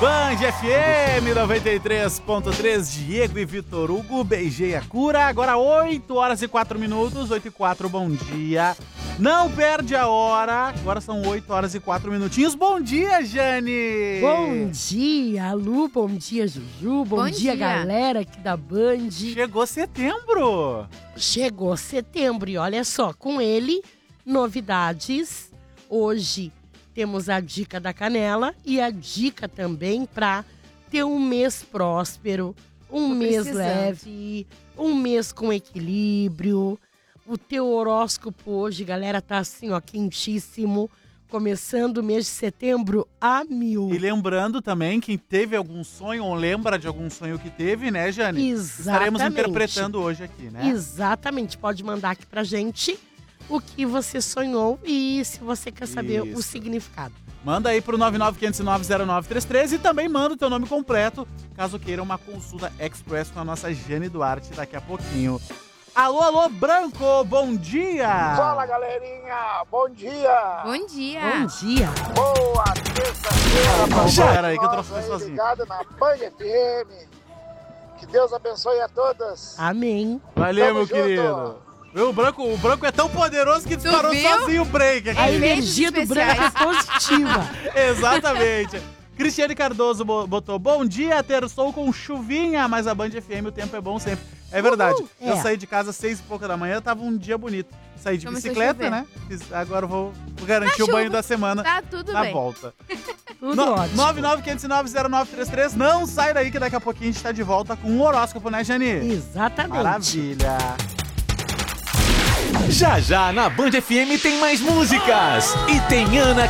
Band FM 93.3, Diego e Vitor Hugo, beijei a cura. Agora 8 horas e 4 minutos, 8 e 4, bom dia. Não perde a hora, agora são 8 horas e 4 minutinhos. Bom dia, Jane! Bom dia, Lu, bom dia, Juju, bom dia, galera aqui da Band. Chegou setembro! Chegou setembro e olha só, com ele, novidades. Hoje temos a dica da canela e a dica também para ter um mês próspero, um mês leve, um mês com equilíbrio. O teu horóscopo hoje, galera, tá assim, ó, quentíssimo. Começando o mês de setembro a 1000. E lembrando também, quem teve algum sonho ou lembra de algum sonho que teve, né, Jane? Exatamente. Estaremos interpretando hoje aqui, né? Exatamente. Pode mandar aqui pra gente o que você sonhou e se você quer saber o significado. Manda aí pro 995090933 e também manda o teu nome completo, caso queira uma consulta express com a nossa Jane Duarte daqui a pouquinho. Alô, alô, Branco, bom dia! Fala, galerinha, bom dia! Bom dia! Bom dia! Boa terça-feira! Já era aí que eu trouxe você sozinho. Ligado na Band FM. Que Deus abençoe a todos. Amém. Valeu, Tamo meu junto. querido. O branco é tão poderoso que disparou viu? sozinho o break. A Aqui. energia do branco é positiva. Exatamente. Cristiane Cardoso botou, bom dia, terçou com chuvinha, mas a Band FM o tempo é bom sempre. É verdade. Eu saí de casa às 6h30 da manhã, tava um dia bonito. Saí de Começou a bicicleta, chover. né? Agora eu vou garantir o banho da semana Tá tudo na bem. volta. Tudo ótimo. 995090933. Não sai daí que daqui a pouquinho a gente tá de volta com um horóscopo, né, Jani? Exatamente. Maravilha. Já já na Band FM tem mais músicas e tem Ana